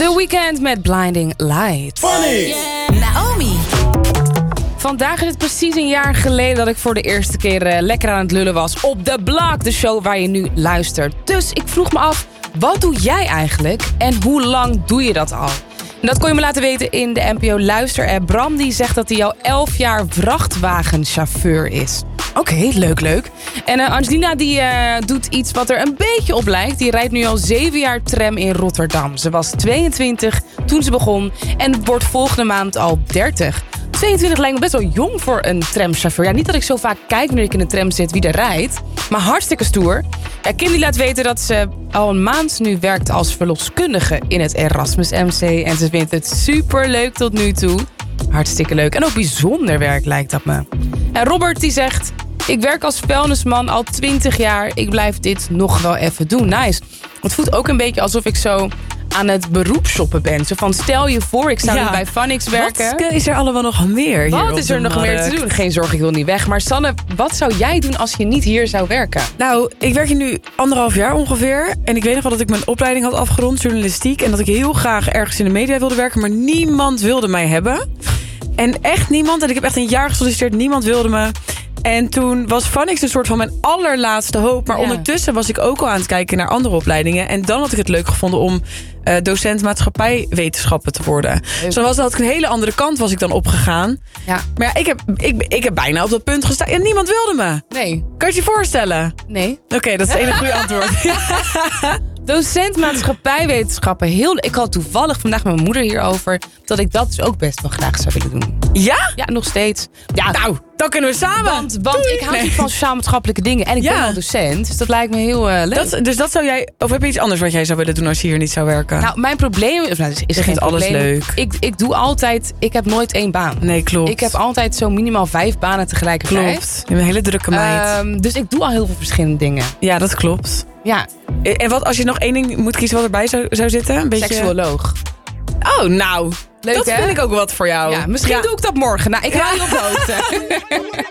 The Weeknd met Blinding Lights. Funny! Naomi. Vandaag is het precies een jaar geleden dat ik voor de eerste keer lekker aan het lullen was op The Block, de show waar je nu luistert. Dus ik vroeg me af, wat doe jij eigenlijk en hoe lang doe je dat al? En dat kon je me laten weten in de NPO Luister-app. Bram die zegt dat hij al 11 jaar vrachtwagenchauffeur is. Oké, leuk. En Angelina die doet iets wat er een beetje op lijkt. Die rijdt nu al 7 jaar tram in Rotterdam. Ze was 22 toen ze begon en wordt volgende maand al 30. 22 lijkt me best wel jong voor een tramchauffeur. Ja, niet dat ik zo vaak kijk wanneer ik in de tram zit wie er rijdt. Maar hartstikke stoer. Ja, Kim die laat weten dat ze al een maand nu werkt als verloskundige in het Erasmus MC. En ze vindt het super leuk tot nu toe. Hartstikke leuk. En ook bijzonder werk lijkt dat me. En Robert die zegt, ik werk als vuilnisman al 20 jaar. Ik blijf dit nog wel even doen. Nice. Het voelt ook een beetje alsof ik zo aan het beroepsshoppen ben. Zo van, stel je voor, ik zou nu bij Funix werken. Wat is er allemaal nog meer hier? Wat is er nog meer te doen? Geen zorg, ik wil niet weg. Maar Sanne, wat zou jij doen als je niet hier zou werken? Nou, ik werk hier nu 1,5 jaar ongeveer. En ik weet nog wel dat ik mijn opleiding had afgerond, journalistiek. En dat ik heel graag ergens in de media wilde werken. Maar niemand wilde mij hebben. En echt niemand. En ik heb echt een jaar gesolliciteerd. Niemand wilde me. En toen was Funix een soort van mijn allerlaatste hoop. Maar ondertussen was ik ook al aan het kijken naar andere opleidingen. En dan had ik het leuk gevonden om docent maatschappijwetenschappen te worden. Zo had ik een hele andere kant was ik dan opgegaan. Ja. Maar ja, ik heb bijna op dat punt gestaan. En niemand wilde me. Nee. Kan je je voorstellen? Nee. Oké, dat is het enige goede antwoord. Docent maatschappijwetenschappen. Ik had toevallig vandaag met mijn moeder hierover dat ik dat dus ook best wel graag zou willen doen. Ja? Ja, nog steeds. Ja, nou, dan kunnen we samen. Want ik hou niet van sociaal-maatschappelijke dingen. En ik ben al docent, dus dat lijkt me heel leuk. Dus dat zou jij... Of heb je iets anders wat jij zou willen doen als je hier niet zou werken? Nou, mijn probleem is geen alles probleem. leuk. Ik doe altijd... Ik heb nooit 1 baan. Nee, klopt. Ik heb altijd zo minimaal 5 banen tegelijkertijd. Klopt. Je bent een hele drukke meid. Dus ik doe al heel veel verschillende dingen. Ja, dat klopt. Ja. En wat als je nog 1 ding moet kiezen wat erbij zou zitten? Een beetje... Seksuoloog. Oh, nou. Leuk, dat hè? vind ik ook wat voor jou. Ja, misschien doe ik dat morgen. Nou, ik hou je op hoogte.